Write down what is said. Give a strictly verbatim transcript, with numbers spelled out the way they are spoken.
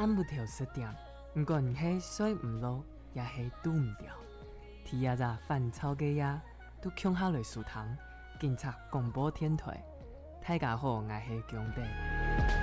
按不条失点，不管是水唔落，也是拄唔掉。天也在翻草嘅呀，都强下来树塘，警察广播天台，大家好，我是强弟。